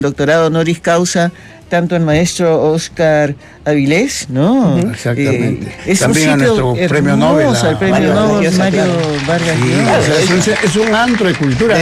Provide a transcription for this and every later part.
doctorado honoris causa tanto el maestro Oscar Avilés, ¿no? Exactamente. Es también un sitio a nuestro hermoso, premio Nobel. El premio Nobel Mario Vargas Llosa. Es un antro de cultura.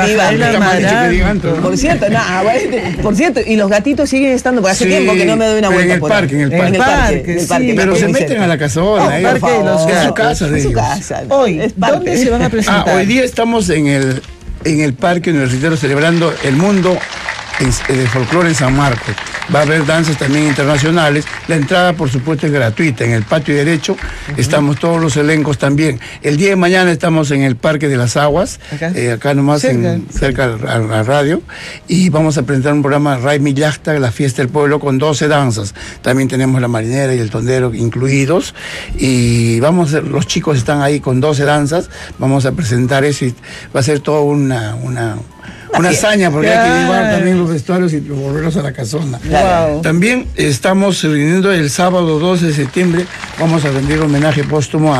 Por cierto, y los gatitos siguen estando, porque hace tiempo que no me doy una vuelta en el parque. Pero se meten a la casona. Es su casa de ellos. Hoy, ¿dónde se van a presentar? Hoy día estamos en el Parque Universitario celebrando el mundo de folclore en San Marcos. Va a haber danzas también internacionales. La entrada, por supuesto, es gratuita. En el patio derecho estamos todos los elencos también. El día de mañana estamos en el Parque de las Aguas, acá nomás cerca a la radio, y vamos a presentar un programa Ray Millasta, la fiesta del pueblo, con 12 danzas. También tenemos la marinera y el tondero incluidos, y los chicos están ahí con 12 danzas. Vamos a presentar eso y va a ser toda una hazaña, porque hay que llevar también los vestuarios y volverlos a la casona. Wow. También estamos reuniendo el sábado 12 de septiembre, vamos a rendir homenaje póstumo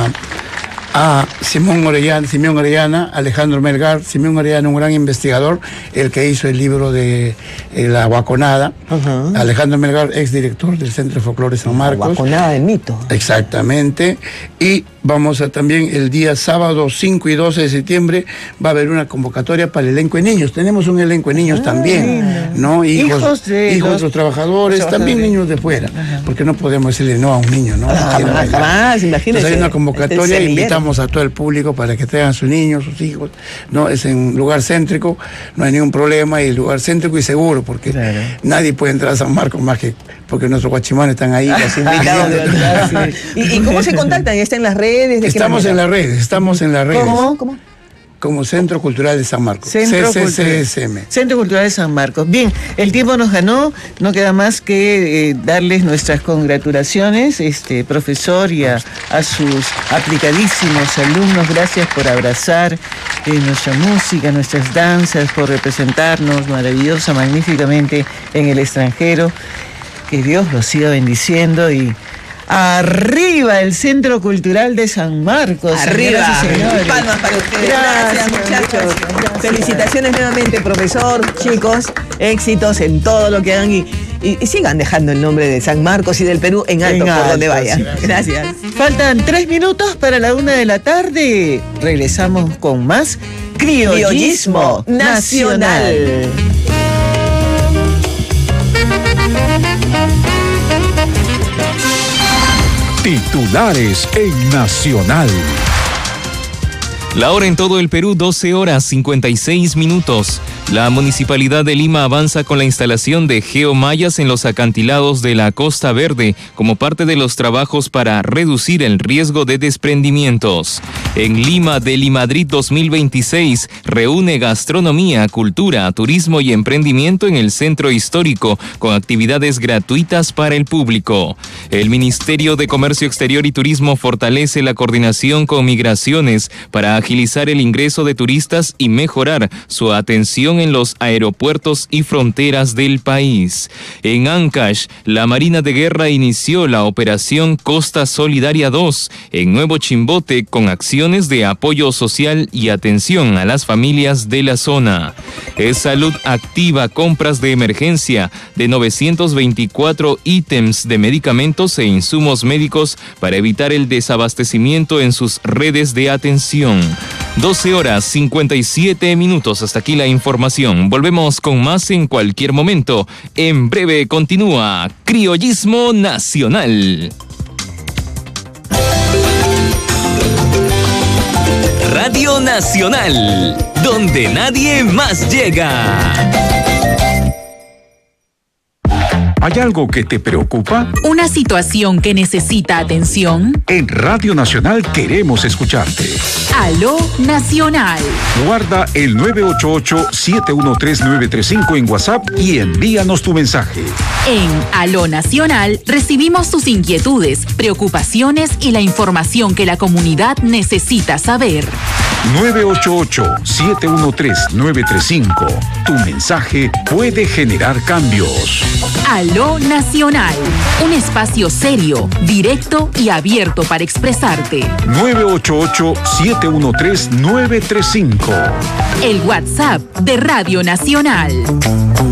a Simón Orellana, Alejandro Melgar. Simón Orellana, un gran investigador, el que hizo el libro de La Guaconada. Alejandro Melgar, exdirector del Centro de Folclore San Marcos. La Guaconada del mito. Exactamente. Y vamos a también el día sábado 5 y 12 de septiembre va a haber una convocatoria para el elenco de niños. Tenemos un elenco de niños también, ¿no? Hijos de los trabajadores, también niños de fuera, porque no podemos decirle no a un niño, ¿no? Jamás, imagínense. Entonces hay una convocatoria, invitamos a todo el público para que traigan sus niños, sus hijos, ¿no? Es en un lugar céntrico, no hay ningún problema, y lugar céntrico y seguro, porque nadie puede entrar a San Marcos más que porque nuestros guachimanes están ahí. Los invitados de verdad. ¿Y cómo se contactan? ¿Está en las redes? Estamos en las redes. ¿Cómo? Como Centro Cultural de San Marcos. CCCSM. Centro Cultural de San Marcos. Bien, el tiempo nos ganó, no queda más que darles nuestras congratulaciones, profesor, y a sus aplicadísimos alumnos. Gracias por abrazar nuestra música, nuestras danzas, por representarnos maravillosa, magníficamente en el extranjero. Que Dios los siga bendiciendo y arriba el Centro Cultural de San Marcos. Arriba, señoras y señores. Palmas para ustedes. Gracias, muchachos. Gracias. Felicitaciones nuevamente, profesor, chicos, éxitos en todo lo que hagan y sigan dejando el nombre de San Marcos y del Perú en alto por donde vayan. Gracias. Faltan 3 minutos para la 1:00 p.m. Regresamos con más Criollismo Nacional. Titulares en Nacional. La hora en todo el Perú, 12:56. La Municipalidad de Lima avanza con la instalación de geomallas en los acantilados de la Costa Verde como parte de los trabajos para reducir el riesgo de desprendimientos. En Lima, Delimadrid 2026 reúne gastronomía, cultura, turismo y emprendimiento en el centro histórico con actividades gratuitas para el público. El Ministerio de Comercio Exterior y Turismo fortalece la coordinación con migraciones para agilizar el ingreso de turistas y mejorar su atención en los aeropuertos y fronteras del país. En Ancash, la Marina de Guerra inició la operación Costa Solidaria 2 en Nuevo Chimbote con acciones de apoyo social y atención a las familias de la zona. Salud activa compras de emergencia de 924 ítems de medicamentos e insumos médicos para evitar el desabastecimiento en sus redes de atención. 12:57. Hasta aquí la información. Volvemos con más en cualquier momento. En breve continúa Criollismo Nacional. Radio Nacional, donde nadie más llega. ¿Hay algo que te preocupa? ¿Una situación que necesita atención? En Radio Nacional queremos escucharte. Aló Nacional. Guarda el 988-713-935 en WhatsApp y envíanos tu mensaje. En Aló Nacional recibimos tus inquietudes, preocupaciones y la información que la comunidad necesita saber. 988-713-935. Tu mensaje puede generar cambios. Aló Nacional, un espacio serio, directo y abierto para expresarte. 988-713-935. El WhatsApp de Radio Nacional.